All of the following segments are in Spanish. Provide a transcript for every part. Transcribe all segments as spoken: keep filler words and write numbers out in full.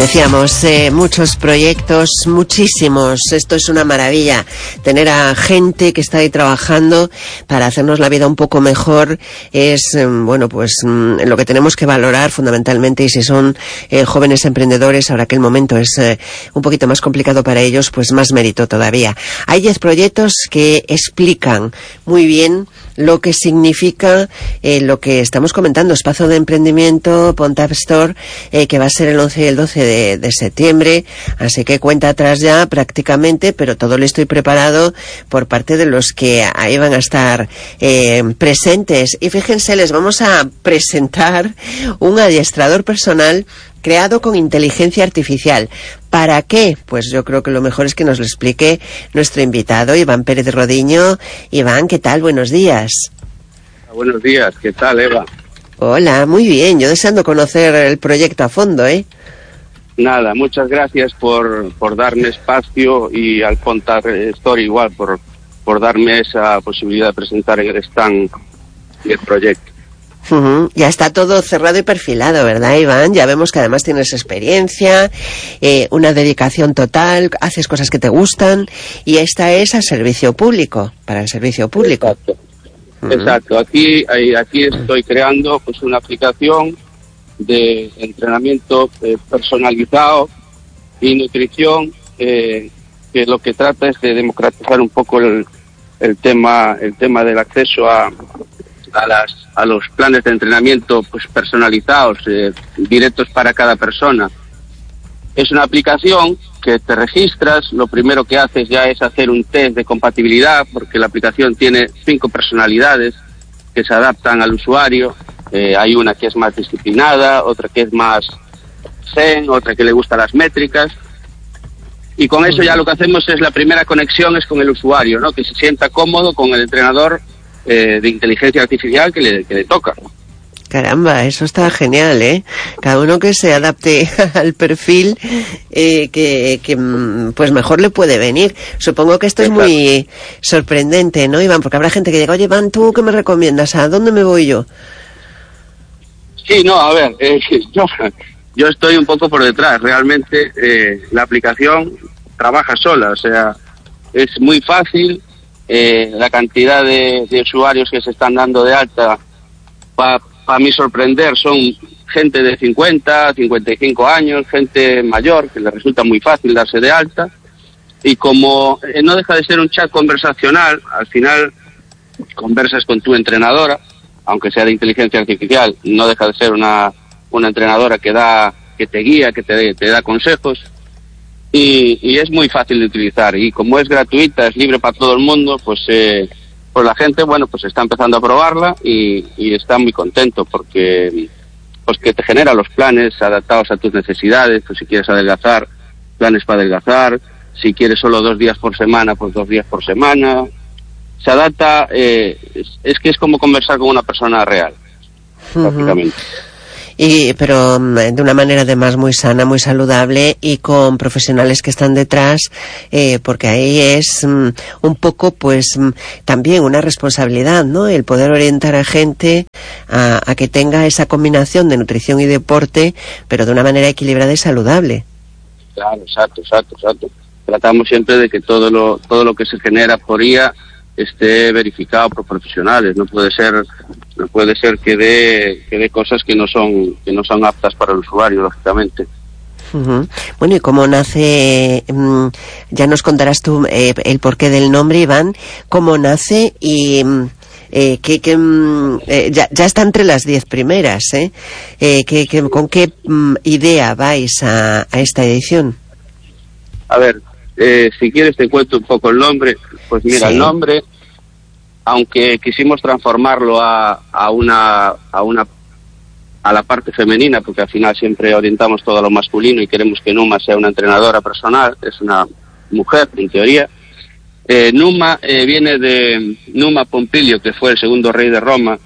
Decíamos, eh, muchos proyectos, muchísimos. Esto es una maravilla. Tener a gente que está ahí trabajando para hacernos la vida un poco mejor es, eh, bueno, pues mm, lo que tenemos que valorar fundamentalmente. Y si son eh, jóvenes emprendedores, ahora que el momento es eh, un poquito más complicado para ellos, pues más mérito todavía. Hay diez proyectos que explican muy bien lo que significa eh, lo que estamos comentando, Espacio de Emprendimiento, Pontap Store, eh, que va a ser el once y el doce de, de septiembre, así que cuenta atrás ya prácticamente, pero todo listo y preparado por parte de los que ahí van a estar eh, presentes. Y fíjense, les vamos a presentar un adiestrador personal creado con inteligencia artificial. ¿Para qué? Pues yo creo que lo mejor es que nos lo explique nuestro invitado, Iván Pérez Rodiño. Iván, ¿qué tal? Buenos días. Buenos días, ¿qué tal, Eva? Hola, muy bien. Yo deseando conocer el proyecto a fondo, ¿eh? Nada, muchas gracias por, por darme espacio y al Pontap Store igual, por, por darme esa posibilidad de presentar en el stand el proyecto. Uh-huh. Ya está todo cerrado y perfilado, ¿verdad, Iván? Ya vemos que además tienes experiencia, eh, una dedicación total, haces cosas que te gustan y esta es al servicio público, para el servicio público. Exacto, uh-huh. Exacto. Aquí, aquí estoy creando pues una aplicación de entrenamiento eh, personalizado y nutrición eh, que lo que trata es de democratizar un poco el, el tema, el tema del acceso a a las a los planes de entrenamiento pues personalizados, eh, directos para cada persona. Es una aplicación que te registras, lo primero que haces ya es hacer un test de compatibilidad, porque la aplicación tiene cinco personalidades que se adaptan al usuario. Eh, hay una que es más disciplinada, otra que es más zen, otra que le gustan las métricas. Y con eso ya lo que hacemos es la primera conexión es con el usuario, ¿no? Que se sienta cómodo con el entrenador Eh, de inteligencia artificial que le, que le toca. Caramba, eso está genial, ¿eh? Cada uno que se adapte al perfil eh, que, que pues mejor le puede venir. Supongo que esto es muy sorprendente, ¿no, Iván? Porque habrá gente que diga, oye, Iván, ¿tú qué me recomiendas? ¿A dónde me voy yo? Sí, no, a ver, eh, yo, yo estoy un poco por detrás. Realmente eh, la aplicación trabaja sola, o sea, es muy fácil. Eh, la cantidad de, de usuarios que se están dando de alta, para pa mí sorprender, son gente de cincuenta, cincuenta y cinco años, gente mayor, que le resulta muy fácil darse de alta. Y como eh, no deja de ser un chat conversacional, al final conversas con tu entrenadora, aunque sea de inteligencia artificial, no deja de ser una, una entrenadora que da, que te guía, que te, te da consejos. Y, y es muy fácil de utilizar, y como es gratuita, es libre para todo el mundo, pues eh, pues la gente, bueno, pues está empezando a probarla y, y está muy contento porque pues que te genera los planes adaptados a tus necesidades. Pues si quieres adelgazar, planes para adelgazar; si quieres solo dos días por semana, pues dos días por semana. Se adapta, eh, es, es que es como conversar con una persona real, uh-huh. prácticamente. Y, pero de una manera además muy sana, muy saludable y con profesionales que están detrás, eh, porque ahí es um, un poco pues um, también una responsabilidad, ¿no? El poder orientar a gente a, a que tenga esa combinación de nutrición y deporte, pero de una manera equilibrada y saludable. Claro, exacto, exacto, exacto. Tratamos siempre de que todo lo todo lo que se genera por I A esté verificado por profesionales. No puede ser no puede ser que dé que dé cosas que no son que no son aptas para el usuario, lógicamente. Uh-huh. Bueno, y cómo nace, um, ya nos contarás tú eh, el porqué del nombre, Iván, cómo nace y eh, que, que eh, ya, ya está entre las diez primeras, ¿eh? eh que, que, ¿Con qué um, idea vais a, a esta edición? A ver, eh, si quieres te cuento un poco el nombre. Pues mira, sí. El nombre, aunque quisimos transformarlo a, a una a una a la parte femenina, porque al final siempre orientamos todo a lo masculino y queremos que Numa sea una entrenadora personal, es una mujer en teoría. Eh, Numa eh, viene de Numa Pompilio, que fue el segundo rey de Roma,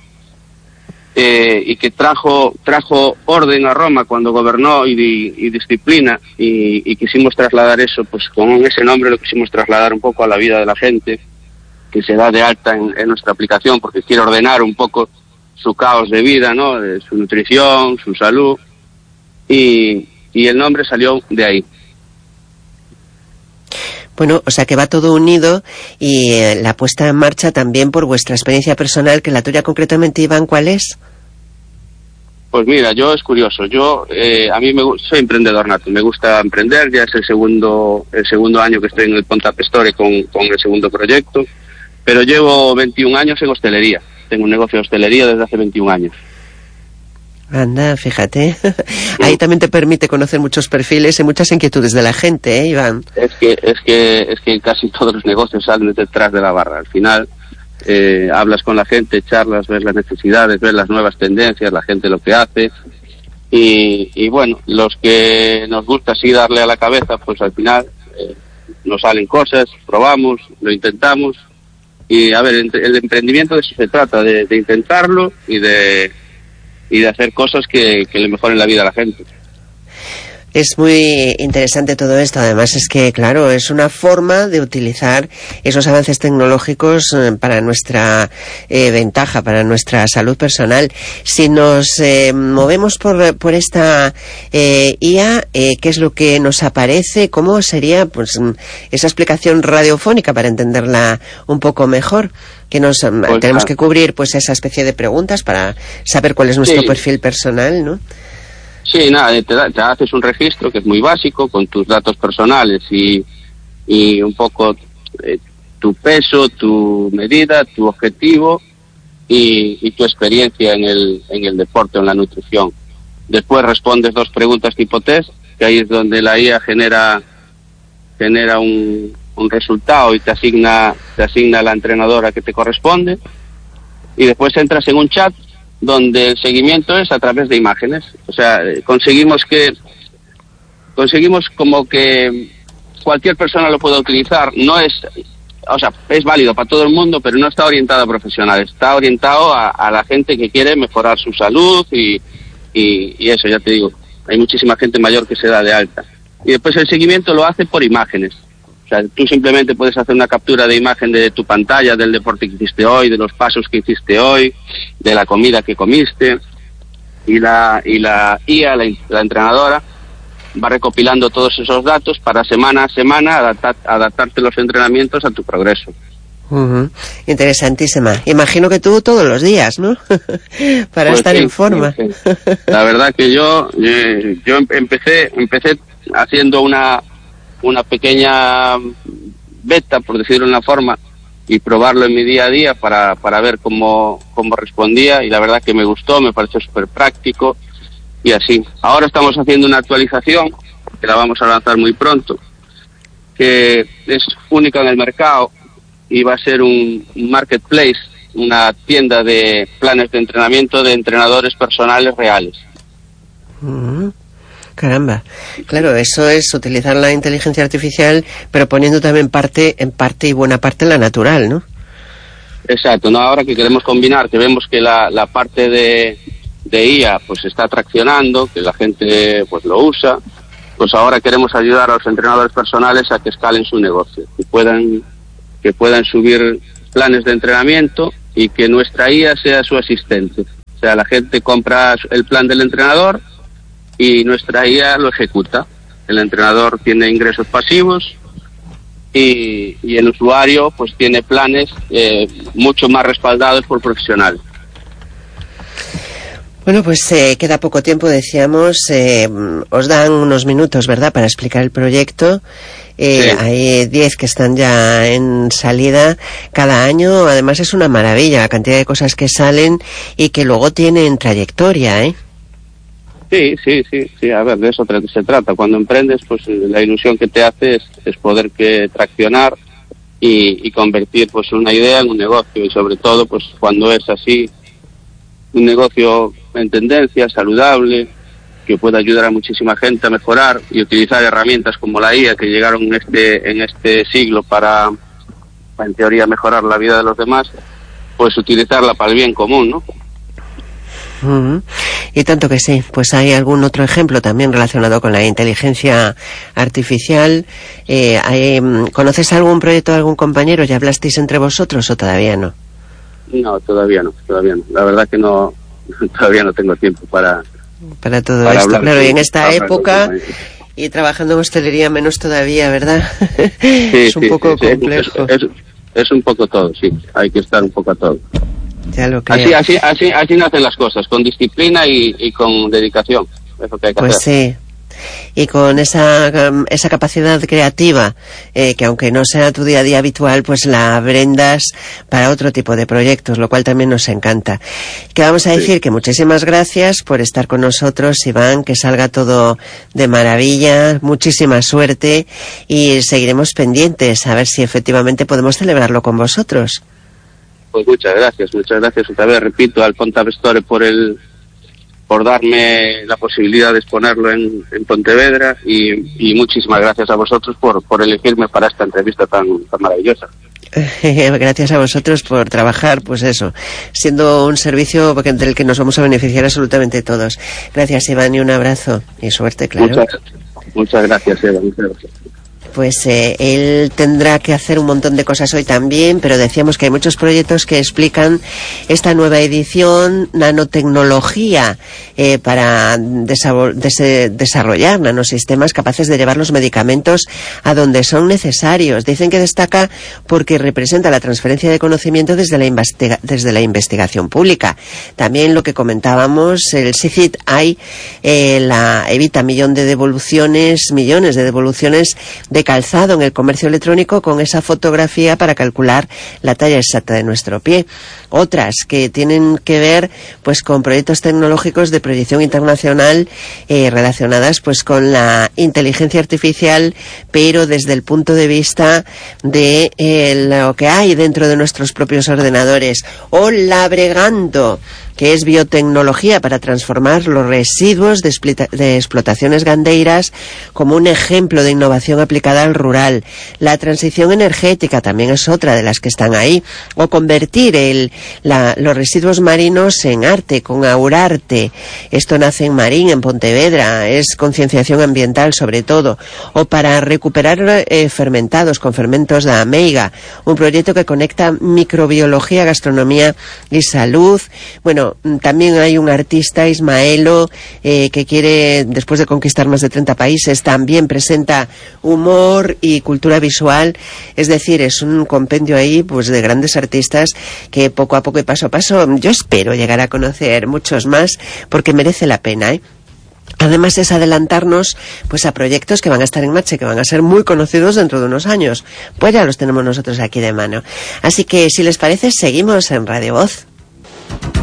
eh, y que trajo trajo orden a Roma cuando gobernó y, y disciplina, y, y quisimos trasladar eso, pues con ese nombre lo quisimos trasladar un poco a la vida de la gente que se da de alta en, en nuestra aplicación, porque quiere ordenar un poco su caos de vida, ¿no? De su nutrición, su salud, y, y el nombre salió de ahí. Bueno, o sea que va todo unido y eh, la puesta en marcha también por vuestra experiencia personal, que la tuya concretamente, Iván, ¿cuál es? Pues mira, yo es curioso, yo eh, a mí me soy emprendedor nato, me gusta emprender, ya es el segundo el segundo año que estoy en el Ponta Pestore con, con el segundo proyecto, pero llevo veintiún años en hostelería, tengo un negocio de hostelería desde hace veintiún años. Anda, fíjate, ahí también te permite conocer muchos perfiles y muchas inquietudes de la gente, ¿eh, Iván? Es que, es que, es que casi todos los negocios salen detrás de la barra, al final... Eh, hablas con la gente, charlas, ves las necesidades, ves las nuevas tendencias, la gente lo que hace y, y bueno, los que nos gusta así darle a la cabeza, pues al final eh, nos salen cosas, probamos, lo intentamos y a ver, el emprendimiento de eso se trata, de, de intentarlo y de y de hacer cosas que, que le mejoren la vida a la gente. Es muy interesante todo esto, además es que, claro, es una forma de utilizar esos avances tecnológicos para nuestra eh, ventaja, para nuestra salud personal. Si nos eh, movemos por, por esta eh, I A, eh, ¿qué es lo que nos aparece? ¿Cómo sería pues esa explicación radiofónica para entenderla un poco mejor? Que nos pues, tenemos que cubrir pues esa especie de preguntas para saber cuál es nuestro sí. perfil personal, ¿no? Sí, nada, te, da, te haces un registro que es muy básico con tus datos personales y, y un poco eh, tu peso, tu medida, tu objetivo y, y tu experiencia en el, en el deporte o en la nutrición. Después respondes dos preguntas tipo test, que ahí es donde la I A genera genera un, un resultado y te asigna te asigna la entrenadora que te corresponde y después entras en un chat donde el seguimiento es a través de imágenes, o sea, conseguimos que conseguimos como que cualquier persona lo pueda utilizar, no es, o sea, es válido para todo el mundo, pero no está orientado a profesionales, está orientado a, a la gente que quiere mejorar su salud y, y, y eso, ya te digo, hay muchísima gente mayor que se da de alta. Y después el seguimiento lo hace por imágenes. O sea, tú simplemente puedes hacer una captura de imagen de tu pantalla, del deporte que hiciste hoy, de los pasos que hiciste hoy, de la comida que comiste, y la y la I A, la, la entrenadora, va recopilando todos esos datos para semana a semana adaptar, adaptarte los entrenamientos a tu progreso. Uh-huh. Interesantísima. Imagino que tú todos los días, ¿no? Para pues estar sí, en forma. Sí, sí. La verdad que yo, yo empecé, empecé haciendo una... una pequeña beta, por decirlo de una forma, y probarlo en mi día a día para, para ver cómo, cómo respondía, y la verdad que me gustó, me pareció súper práctico, y así. Ahora estamos haciendo una actualización, que la vamos a lanzar muy pronto, que es única en el mercado, y va a ser un, un marketplace, una tienda de planes de entrenamiento de entrenadores personales reales. Uh-huh. Caramba, claro, eso es utilizar la inteligencia artificial, pero poniendo también parte, en parte y buena parte la natural, ¿no? Exacto, no, ahora que queremos combinar, que vemos que la, la parte de, de I A pues está traccionando, que la gente pues lo usa, pues ahora queremos ayudar a los entrenadores personales a que escalen su negocio, que puedan, que puedan subir planes de entrenamiento y que nuestra I A sea su asistente. O sea, la gente compra el plan del entrenador y nuestra I A lo ejecuta. El entrenador tiene ingresos pasivos y, y el usuario pues tiene planes eh, mucho más respaldados por profesionales. Bueno, pues eh, queda poco tiempo, decíamos, eh, os dan unos minutos, ¿verdad?, para explicar el proyecto. Eh, sí. Hay diez que están ya en salida cada año. Además es una maravilla la cantidad de cosas que salen y que luego tienen trayectoria, ¿eh? Sí, sí, sí, sí, a ver, de eso se trata. Cuando emprendes, pues la ilusión que te hace es, es poder que traccionar y, y convertir pues una idea en un negocio, y sobre todo pues cuando es así, un negocio en tendencia, saludable, que pueda ayudar a muchísima gente a mejorar y utilizar herramientas como la I A que llegaron en este, en este siglo para, para, en teoría, mejorar la vida de los demás, pues utilizarla para el bien común, ¿no? Uh-huh. Y tanto que sí. Pues hay algún otro ejemplo también relacionado con la inteligencia artificial. Eh, hay, ¿conoces algún proyecto de algún compañero? ¿Ya hablasteis entre vosotros o todavía no? No, todavía no, todavía no. La verdad que no, todavía no tengo tiempo para, para todo para esto. Claro, con, y en esta época, y trabajando en hostelería menos todavía, ¿verdad? Sí, es un sí, poco sí, complejo. Es, es, es un poco todo, sí, hay que estar un poco a todo. Ya lo creo. Así, así, así, así nacen las cosas, con disciplina y, y con dedicación. Es lo que hay que pues hacer. sí. Y con esa, esa capacidad creativa, eh, que aunque no sea tu día a día habitual, pues la brindas para otro tipo de proyectos, lo cual también nos encanta. Que vamos a decir sí. que muchísimas gracias por estar con nosotros, Iván, que salga todo de maravilla, muchísima suerte, y seguiremos pendientes a ver si efectivamente podemos celebrarlo con vosotros. Pues muchas gracias, muchas gracias otra vez, repito, al Ponte Store por el por darme la posibilidad de exponerlo en, en Pontevedra y, y muchísimas gracias a vosotros por, por elegirme para esta entrevista tan, tan maravillosa. Gracias a vosotros por trabajar, pues eso, siendo un servicio del que nos vamos a beneficiar absolutamente todos. Gracias, Iván, y un abrazo y suerte, claro. Muchas, muchas gracias, Eva, muchas gracias. Pues eh, él tendrá que hacer un montón de cosas hoy también, pero decíamos que hay muchos proyectos que explican esta nueva edición, nanotecnología, eh, para desa- des- desarrollar nanosistemas capaces de llevar los medicamentos a donde son necesarios. Dicen que destaca porque representa la transferencia de conocimiento desde la, investiga- desde la investigación pública. También lo que comentábamos, el SICIT hay, eh, la evita millón de devoluciones, millones de devoluciones de calzado en el comercio electrónico con esa fotografía para calcular la talla exacta de nuestro pie. Otras que tienen que ver pues con proyectos tecnológicos de proyección internacional, eh, relacionadas pues con la inteligencia artificial, pero desde el punto de vista de eh, lo que hay dentro de nuestros propios ordenadores. O Labregando, que es biotecnología para transformar los residuos de, explita- de explotaciones gandeiras como un ejemplo de innovación aplicada al rural. La transición energética también es otra de las que están ahí. O convertir el, la, los residuos marinos en arte, con Aurarte. Esto nace en Marín, en Pontevedra. Es concienciación ambiental sobre todo. O para recuperar eh, fermentados con fermentos de Ameiga. Un proyecto que conecta microbiología, gastronomía y salud. Bueno, también hay un artista, Ismaelo, eh, que quiere, después de conquistar más de treinta países, también presenta humor y cultura visual. Es decir, es un compendio ahí pues de grandes artistas que poco a poco y paso a paso yo espero llegar a conocer muchos más, porque merece la pena, ¿eh? Además es adelantarnos pues a proyectos que van a estar en marcha, que van a ser muy conocidos dentro de unos años. Pues ya los tenemos nosotros aquí de mano. Así que si les parece, seguimos en Radio Voz.